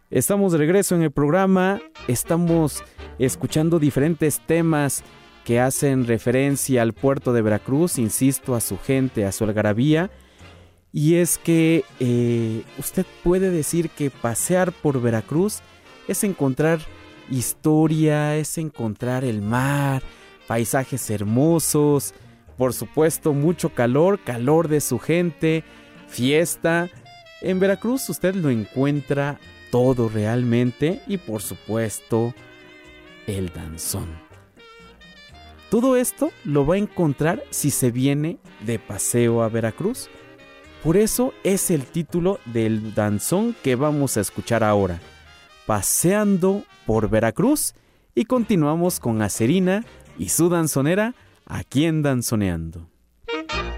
Estamos de regreso en el programa, estamos escuchando diferentes temas que hacen referencia al puerto de Veracruz, insisto, a su gente, a su algarabía. Y es que usted puede decir que pasear por Veracruz es encontrar historia, es encontrar el mar, paisajes hermosos, por supuesto mucho calor, calor de su gente, fiesta. En Veracruz usted lo encuentra todo realmente y por supuesto el danzón. Todo esto lo va a encontrar si se viene de paseo a Veracruz. Por eso es el título del danzón que vamos a escuchar ahora, Paseando por Veracruz, y continuamos con Acerina y su danzonera aquí en Danzoneando.